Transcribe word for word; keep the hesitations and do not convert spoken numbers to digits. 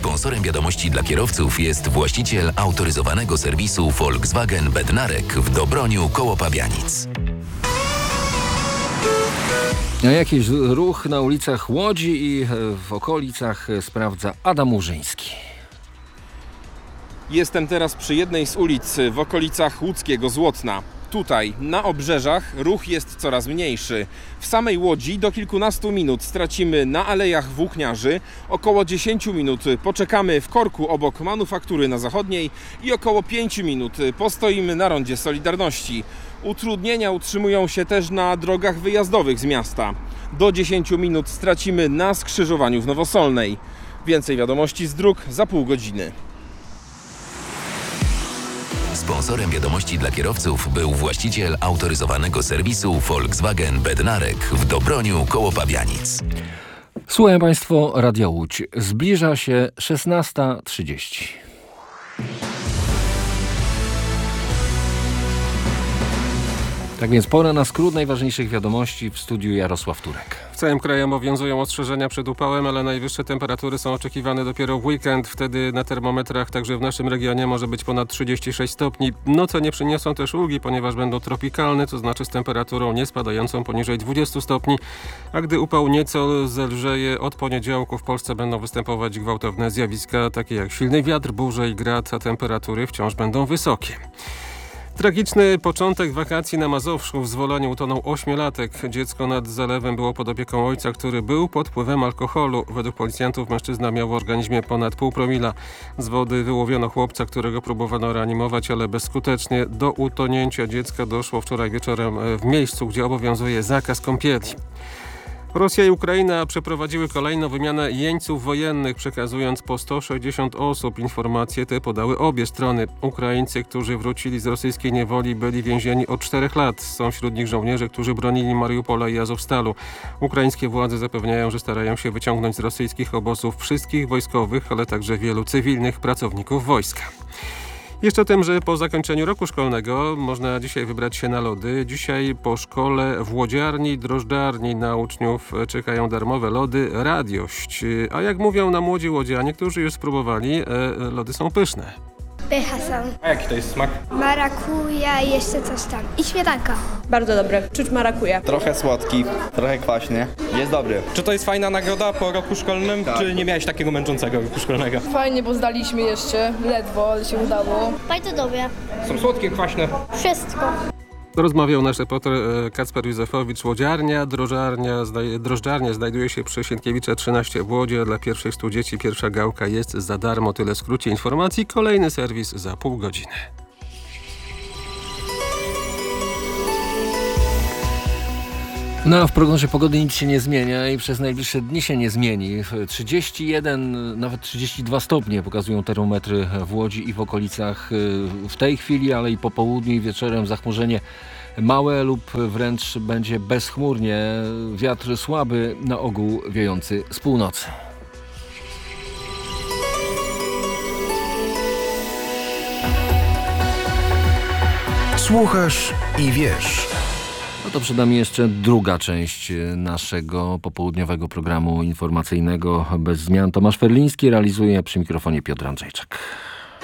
Sponsorem wiadomości dla kierowców jest właściciel autoryzowanego serwisu Volkswagen Bednarek w Dobroniu koło Pabianic. A jakiś ruch na ulicach Łodzi i w okolicach sprawdza Adam Urzyński. Jestem teraz przy jednej z ulic w okolicach łódzkiego Złotna. Tutaj, na obrzeżach, ruch jest coraz mniejszy. W samej Łodzi do kilkunastu minut stracimy na alejach włókniarzy, około dziesięciu minut poczekamy w korku obok Manufaktury na Zachodniej i około pięciu minut postoimy na rondzie Solidarności. Utrudnienia utrzymują się też na drogach wyjazdowych z miasta. Do dziesięciu minut stracimy na skrzyżowaniu w Nowosolnej. Więcej wiadomości z dróg za pół godziny. Sponsorem wiadomości dla kierowców był właściciel autoryzowanego serwisu Volkswagen Bednarek w Dobroniu koło Pabianic. Słuchają Państwo Radia Łódź. Zbliża się szesnasta trzydzieści. Tak więc pora na skrót najważniejszych wiadomości w studiu Jarosław Turek. W całym kraju obowiązują ostrzeżenia przed upałem, ale najwyższe temperatury są oczekiwane dopiero w weekend. Wtedy na termometrach także w naszym regionie może być ponad trzydzieści sześć stopni. Noce nie przyniosą też ulgi, ponieważ będą tropikalne, to znaczy z temperaturą nie spadającą poniżej dwudziestu stopni. A gdy upał nieco zelżeje, od poniedziałku w Polsce będą występować gwałtowne zjawiska, takie jak silny wiatr, burze i grad, a temperatury wciąż będą wysokie. Tragiczny początek wakacji na Mazowszu. W Zwolaniu utonął ośmiolatek. Dziecko nad zalewem było pod opieką ojca, który był pod wpływem alkoholu. Według policjantów mężczyzna miał w organizmie ponad pół promila. Z wody wyłowiono chłopca, którego próbowano reanimować, ale bezskutecznie. Do utonięcia dziecka doszło wczoraj wieczorem w miejscu, gdzie obowiązuje zakaz kąpieli. Rosja i Ukraina przeprowadziły kolejną wymianę jeńców wojennych, przekazując po sto sześćdziesiąt osób. Informacje te podały obie strony. Ukraińcy, którzy wrócili z rosyjskiej niewoli, byli więzieni od czterech lat. Są wśród nich żołnierze, którzy bronili Mariupola i Azowstalu. Ukraińskie władze zapewniają, że starają się wyciągnąć z rosyjskich obozów wszystkich wojskowych, ale także wielu cywilnych pracowników wojska. Jeszcze o tym, że po zakończeniu roku szkolnego można dzisiaj wybrać się na lody. Dzisiaj po szkole w łodziarni, drożdżarni na uczniów czekają darmowe lody Radiość. A jak mówią na młodzi łodzianie, którzy już spróbowali, lody są pyszne. Pycha są. A jaki to jest smak? Marakuja i jeszcze coś tam. I śmietanka. Bardzo dobre. Czuć marakuja. Trochę słodki, trochę kwaśny. Jest dobry. Czy to jest fajna nagroda po roku szkolnym, tak. Czy nie miałeś takiego męczącego roku szkolnego? Fajnie, bo zdaliśmy jeszcze. Ledwo, ale się udało. Bardzo dobre. Są słodkie, kwaśne. Wszystko. Rozmawiał nasz reporter Kacper Józefowicz. Łodziarnia, drożdżarnia, drożdżarnia znajduje się przy Sienkiewicza trzynaście w Łodzi, a dla pierwszych stu dzieci pierwsza gałka jest za darmo. Tyle w skrócie informacji. Kolejny serwis za pół godziny. No a w prognozie pogody nic się nie zmienia i przez najbliższe dni się nie zmieni. trzydzieści jeden, nawet trzydzieści dwa stopnie pokazują termometry w Łodzi i w okolicach w tej chwili, ale i po południu i wieczorem zachmurzenie małe lub wręcz będzie bezchmurnie. Wiatr słaby, na ogół wiejący z północy. Słuchasz i wiesz. No to przed nami jeszcze druga część naszego popołudniowego programu informacyjnego Bez Zmian. Tomasz Ferliński realizuje, przy mikrofonie Piotr Andrzejczak.